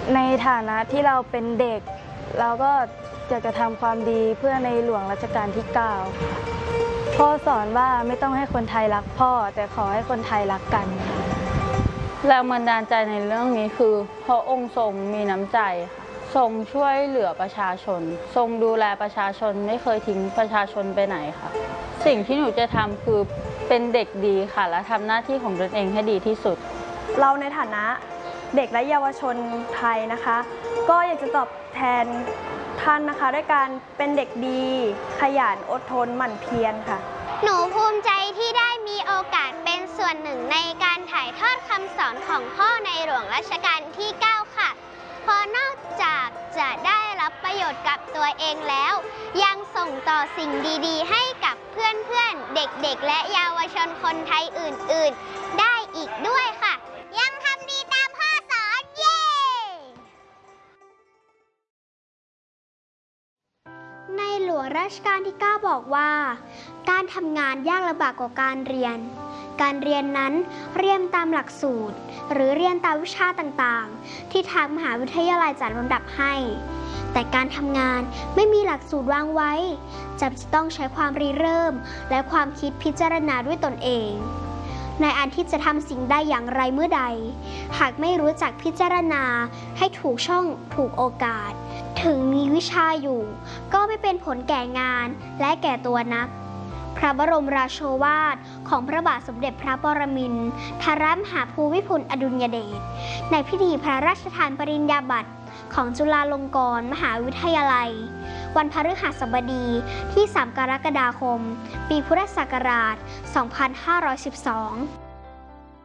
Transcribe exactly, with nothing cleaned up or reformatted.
ในฐานะที่เราเป็นเด็กเราก็อยากจะทำความดีเพื่อในหลวงรัชกาลที่เก้าพ่อสอนว่าไม่ต้องให้คนไทยรักพ่อแต่ขอให้คนไทยรักกันแรงบันดาลใจในเรื่องนี้คือพระองค์ทรงมีน้ำใจทรงช่วยเหลือประชาชนทรงดูแลประชาชนไม่เคยทิ้งประชาชนไปไหนค่ะสิ่งที่หนูจะทำคือเป็นเด็กดีค่ะและทำหน้าที่ของตนเองให้ดีที่สุดเราในฐานะเด็กและเยาวชนไทยนะคะก็อยากจะตอบแทนท่านนะคะด้วยการเป็นเด็กดีขยันอดทนหมั่นเพียรค่ะหนูภูมิใจที่ได้มีโอกาสเป็นส่วนหนึ่งในการถ่ายทอดคำสอนของพ่อในหลวงรัชกาลที่เก้าค่ะเพราะนอกจากจะได้รับประโยชน์กับตัวเองแล้วยังส่งต่อสิ่งดีๆให้กับเพื่อนๆเด็กๆและเยาวชนคนไทยอื่นๆได้อีกด้วยค่ะยังทำดีตามพ่อสอนเย้ในหลวงรัชกาลที่เก้าบอกว่าการทำงานยากลำบากกว่าการเรียนการเรียนนั้นเรียนตามหลักสูตรหรือเรียนตามวิชาต่างๆที่ทางมหาวิทยาลัยจัดลำดับให้แต่การทำงานไม่มีหลักสูตรวางไว้จำจะต้องใช้ความริเริ่มและความคิดพิจารณาด้วยตนเองในอันที่จะทำสิ่งใดอย่างไรเมื่อใดหากไม่รู้จักพิจารณาให้ถูกช่องถูกโอกาสถึงมีวิชาอยู่ก็ไม่เป็นผลแก่งานและแก่ตัวนักพระบรมราโชวาทของพระบาทสมเด็จพระปรมินทรมหาภูมิพลอดุลยเดชในพิธีพระราชทานปริญญาบัตรของจุฬาลงกรณ์มหาวิทยาลัยวันพฤหัสบดีที่สามกรกฎาคมปีพุทธศักราชสองพันห้าร้อยสิบสอง